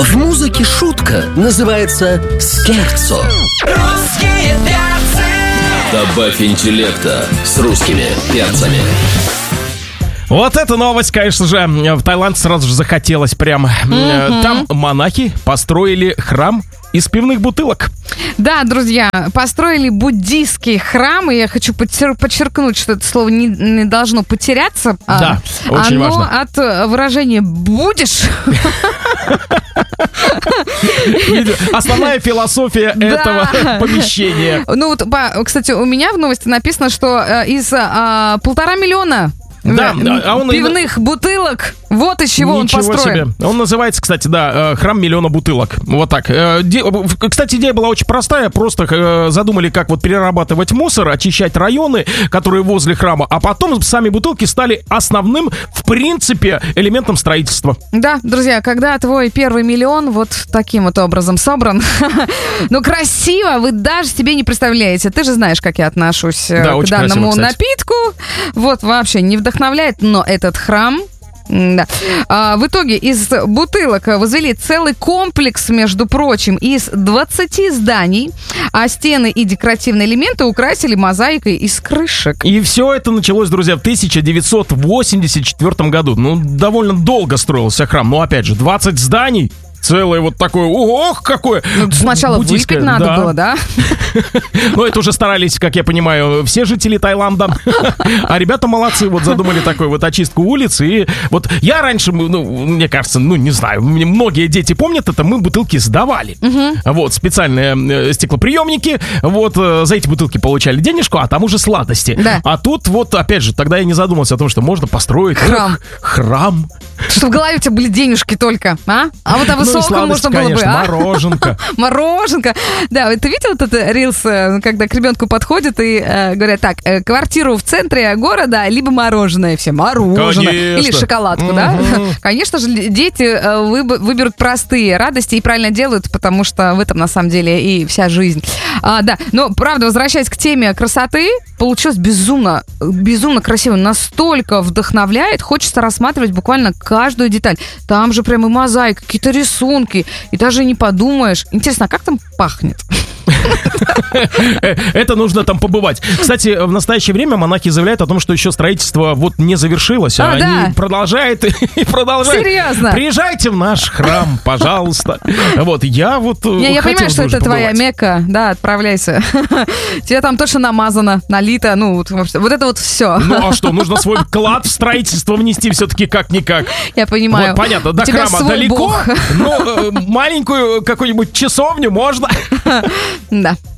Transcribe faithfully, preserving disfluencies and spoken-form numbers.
В музыке шутка называется скерцо. Русские перцы. Добавь интеллекта с русскими перцами. Вот эта новость, конечно же, в Таиланд сразу же захотелось прям. Mm-hmm. Там монахи построили храм из пивных бутылок. Да, друзья, построили буддийский храм, и я хочу подчеркнуть, что это слово не, не должно потеряться. Да, а, очень оно важно. от выражения «будешь». Основная философия этого помещения. Ну вот, кстати, у меня в новости написано, что из полтора миллиона Да, а он пивных бутылок, вот из чего он построен. Себе. Он называется, кстати, да, храм миллиона бутылок. Вот так. Кстати, идея была очень простая. Просто задумали, как вот перерабатывать мусор, очищать районы, которые возле храма, а потом сами бутылки стали основным, в принципе, элементом строительства. Да, друзья, когда твой первый миллион вот таким вот образом собран, ну, красиво, вы даже себе не представляете. Ты же знаешь, как я отношусь да, к данному красиво, напитку. Вот, вообще не вдохновляет, но этот храм... Да. А, в итоге из бутылок возвели целый комплекс, между прочим, из двадцати зданий, а стены и декоративные элементы украсили мозаикой из крышек. И все это началось, друзья, в тысяча девятьсот восемьдесят четвёртом году. Ну, довольно долго строился храм. Но, опять же, двадцать зданий. Целое вот такое, ох, какое. Ну, сначала выпить надо да. было, да? Ну, это уже старались, как я понимаю, все жители Таиланда. А ребята молодцы, вот задумали такую вот очистку улиц. И вот я раньше, ну, мне кажется, ну, не знаю, многие дети помнят это, мы бутылки сдавали. Угу. Вот, специальные стеклоприемники. Вот, за эти бутылки получали денежку, а там уже сладости. Да. А тут вот, опять же, тогда я не задумался о том, что можно построить храм. Храм. Что в голове у тебя были денежки только, а? А вот о высоком ну, можно конечно, было бы, а? Мороженка. Мороженка. Да, ты видел вот это рилс, когда к ребенку подходят и э, говорят, так, э, квартиру в центре города, либо мороженое. Все, мороженое. Конечно. Или шоколадку, угу. да? Конечно же, дети э, выб- выберут простые радости и правильно делают, потому что в этом, на самом деле, и вся жизнь. А, да, но, правда, возвращаясь к теме красоты, получилось безумно, безумно красиво. Настолько вдохновляет, хочется рассматривать буквально каждую деталь. Там же прям и мозаика, какие-то рисунки, и даже не подумаешь. Интересно, а как там пахнет? Это нужно там побывать. Кстати, в настоящее время монахи заявляют о том, что еще строительство вот не завершилось, а, а да. они продолжают и продолжают. Серьезно? Приезжайте в наш храм, пожалуйста. Вот, я вот не, я понимаю, что это побывать. Твоя Мекка, да, отправляйся. Тебе там точно намазано, налито, ну, вот, вот это вот все. Ну, а что, нужно свой вклад в строительство внести все-таки как-никак. Я понимаю. Вот, понятно, до храма далеко, но маленькую какую-нибудь часовню можно. Да.